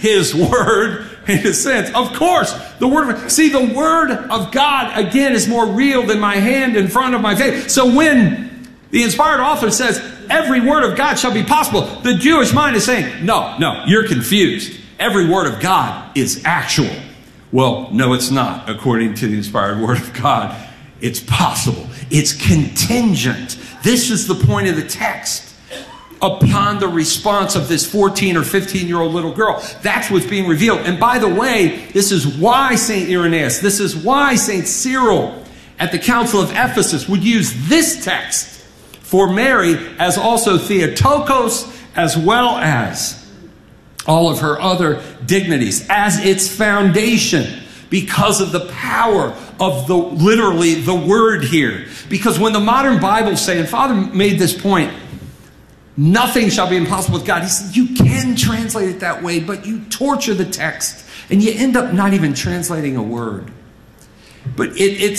his word in a sense. Of course, the word of God, again, is more real than my hand in front of my face. So when the inspired author says, every word of God shall be possible, the Jewish mind is saying, no, you're confused. Every word of God is actual. Well, no, it's not, according to the inspired word of God. It's possible. It's contingent. This is the point of the text. Upon the response of this 14 or 15-year-old little girl. That's what's being revealed. And by the way, this is why St. Irenaeus, this is why St. Cyril at the Council of Ephesus would use this text for Mary as also Theotokos, as well as all of her other dignities, as its foundation, because of the power of literally the word here. Because when the modern Bibles say, and Father made this point, nothing shall be impossible with God. He said, you can translate it that way, but you torture the text and you end up not even translating a word. But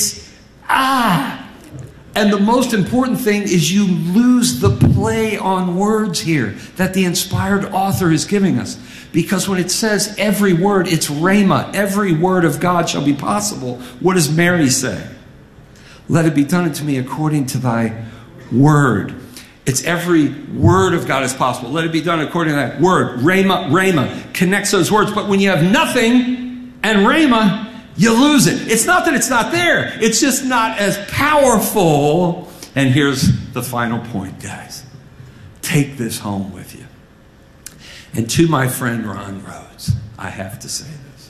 and the most important thing is you lose the play on words here that the inspired author is giving us. Because when it says every word, it's rhema. Every word of God shall be possible. What does Mary say? Let it be done unto me according to thy word. It's every word of God is possible. Let it be done according to that word. Rhema connects those words. But when you have nothing and rhema, you lose it. It's not that it's not there. It's just not as powerful. And here's the final point, guys. Take this home with you. And to my friend Ron Rhodes, I have to say this.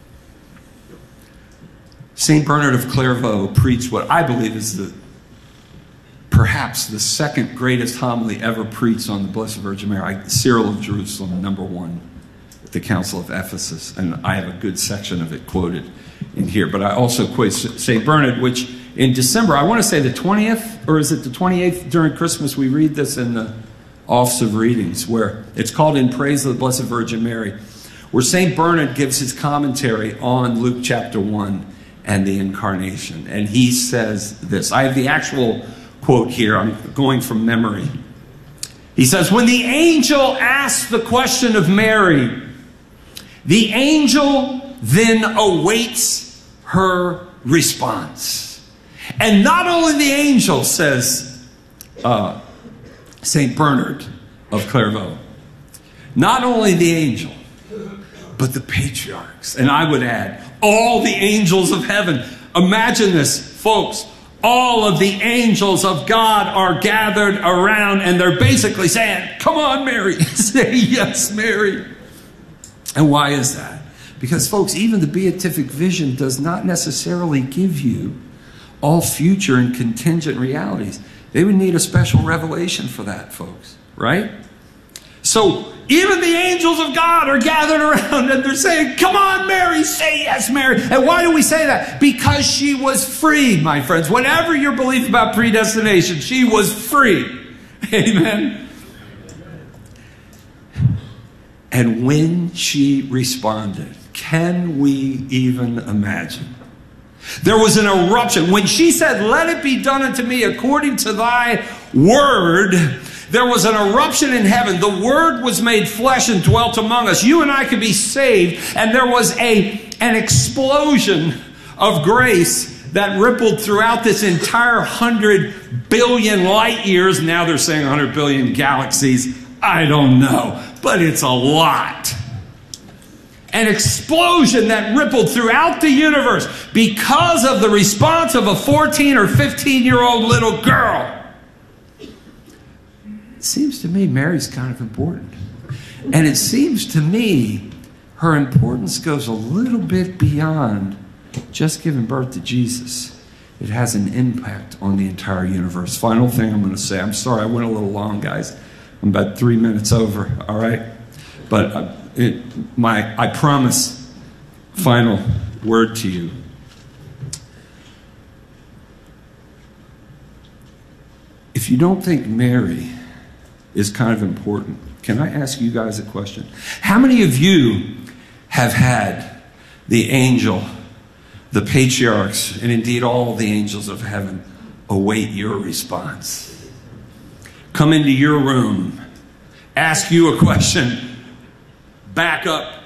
St. Bernard of Clairvaux preached what I believe is perhaps the second greatest homily ever preached on the Blessed Virgin Mary. Cyril of Jerusalem, #1 at the Council of Ephesus. And I have a good section of it quoted in here. But I also quote St. Bernard, which in December, I want to say the 20th, or is it the 28th during Christmas, we read this in the Office of Readings, where it's called In Praise of the Blessed Virgin Mary, where St. Bernard gives his commentary on Luke chapter 1 and the Incarnation. And he says this. I have the actual quote here. I'm going from memory. He says, when the angel asked the question of Mary, the angel then awaits her response. And not only the angel, says St. Bernard of Clairvaux, not only the angel, but the patriarchs. And I would add, all the angels of heaven. Imagine this, folks. All of the angels of God are gathered around and they're basically saying, come on, Mary. Say yes, Mary. And why is that? Because, folks, even the beatific vision does not necessarily give you all future and contingent realities. They would need a special revelation for that, folks, right? So even the angels of God are gathered around and they're saying, come on, Mary, say yes, Mary. And why do we say that? Because she was free, my friends. Whatever your belief about predestination, she was free. Amen. And when she responded, can we even imagine? There was an eruption. When she said, let it be done unto me according to thy word, there was an eruption in heaven. The word was made flesh and dwelt among us. You and I could be saved. And there was an explosion of grace that rippled throughout this entire 100 billion light years. Now they're saying 100 billion galaxies. I don't know. But it's a lot. An explosion that rippled throughout the universe because of the response of a 14 or 15-year-old little girl. It seems to me Mary's kind of important. And it seems to me her importance goes a little bit beyond just giving birth to Jesus. It has an impact on the entire universe. Final thing I'm going to say. I'm sorry I went a little long, guys. I'm about 3 minutes over, all right? But I promise, final word to you. If you don't think Mary is kind of important, can I ask you guys a question? How many of you have had the angel, the patriarchs, and indeed all the angels of heaven await your response? Come into your room, ask you a question, back up